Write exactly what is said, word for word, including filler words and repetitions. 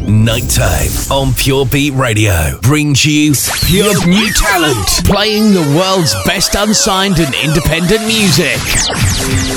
Nighttime on Pure Beat Radio brings you pure new talent playing the world's best unsigned and independent music.